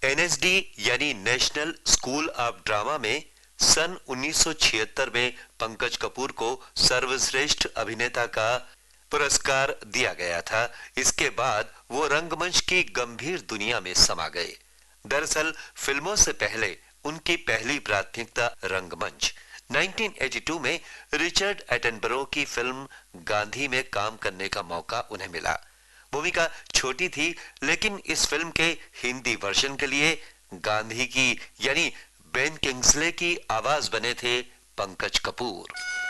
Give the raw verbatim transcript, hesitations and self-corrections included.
N S D यानी national school of drama में सन उन्नीस सौ छिहत्तर में पंकज कपूर को सर्वश्रेष्ठ अभिनेता का पुरस्कार दिया गया था। इसके बाद वो रंगमंच की गंभीर दुनिया में समा गए। दरअसल फिल्मों से पहले उनकी पहली प्राथमिकता रंगमंच। उन्नीस सौ बयासी में रिचर्ड एटनबरो की फिल्म गांधी में काम करने का मौका उन्हें मिला। भूमिका छोटी थी, लेकिन इस फिल्म के हिंदी वर्जन के लिए गांधी की यानी बेन किंग्सले की आवाज बने थे पंकज कपूर।